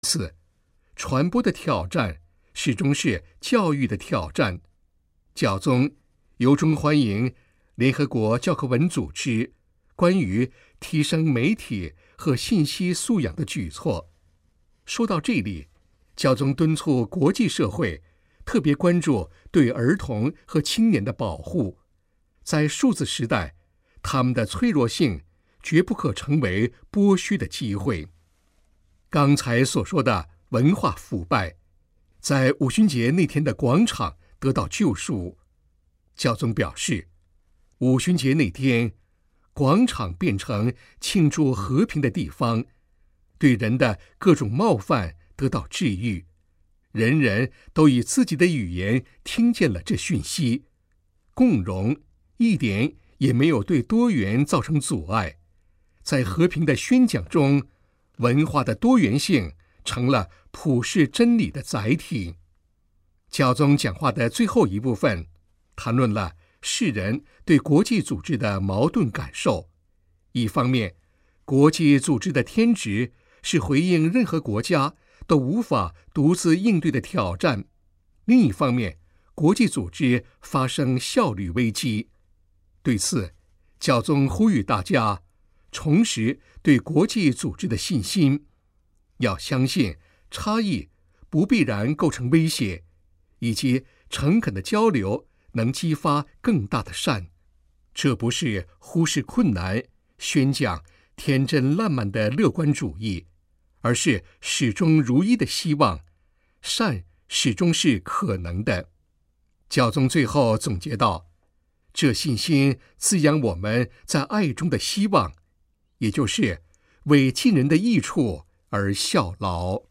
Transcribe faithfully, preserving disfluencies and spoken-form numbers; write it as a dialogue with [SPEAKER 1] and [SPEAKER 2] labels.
[SPEAKER 1] 此，传播的挑战始终是教育的挑战。教宗由衷欢迎联合国教科文组织关于提升媒体和信息素养的举措。说到这里，教宗敦促国际社会特别关注对儿童和青年的保护。在数字时代，他们的脆弱性绝不可成为剥削的机会。刚才所说的文化腐败，在五旬节那天的广场得到救赎。教宗表示，五旬节那天，广场变成庆祝和平的地方，对人的各种冒犯得到治愈，人人都以自己的语言听见了这讯息，共融一点也没有对多元造成阻碍。在和平的宣讲中，文化的多元性成了普世真理的载体。教宗讲话的最后一部分谈论了世人对国际组织的矛盾感受。一方面，国际组织的天职是回应任何国家都无法独自应对的挑战；另一方面，国际组织发生效率危机。对此，教宗呼吁大家重拾对国际组织的信心，要相信差异不必然构成威胁，以及诚恳的交流能激发更大的善。这不是忽视困难、宣讲天真烂漫的乐观主义，而是始终如一的希望，善始终是可能的。教宗最后总结道，这信心滋养我们在爱中的希望，也就是为尽人的益处而效劳。